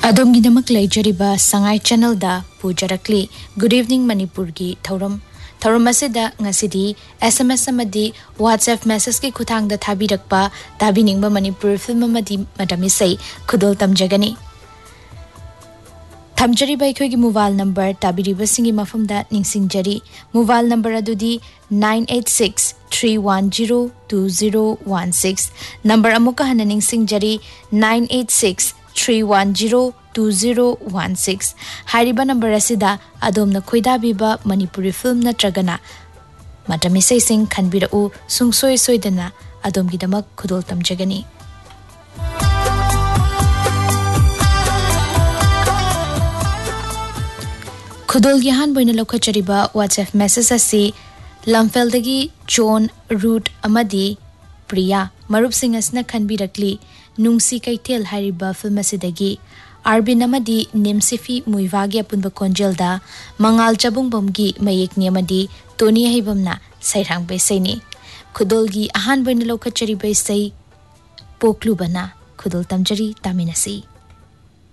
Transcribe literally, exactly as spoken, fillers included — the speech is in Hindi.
अदोमगी नमक लेजरिबा संगाई चैनल दा पुजरकली गुड इवनिंग मणिपुर की थौरम थौरम असिदा ngасidi एसएमएस अमदी व्हाट्सएप मैसेज के खुथांग दा थाबिरकपा ताबिनिंगबा Manipur film अमदी मदमिसै खुदोल तमजगनी थमजरिबा अखोगी mobile number ताबिरिबा सिंगी मफमदा निंगसिंगजरी mobile number अदुदी nine eight six three one zero two zero one six number अमुका हन निंगसिंगजरी nine eight six three one zero two zero one six हारिबा number असिदा अदोमना खोइदाबिबा Manipuri film नत्रगना मदमिसै सिंग खनबिरउ सुंगसोय सोयदना अदोमगिदमक खुदोल तमजगनी खुदोल यहान बोइना लौखचरिबा व्हाट्सएप मैसेज असी लमफेलदगी जॉन रूट अमदी प्रिया मरुप सिंह असना खनबिरकली नुंगसी कैथेल हारिबा फिल्म असिदगी आरबिन अमदी निमसिफी मुइवागी अपुनबा कोंजेलदा मंगाल चबुंगबमगी मयेकनी अमदी तोनी हैबमना सैरांग बेसैनी खुदोलगी अहान बोइना लौखचरिबा सै पोक्लुबना खुदोल तमजरी तामिनसी।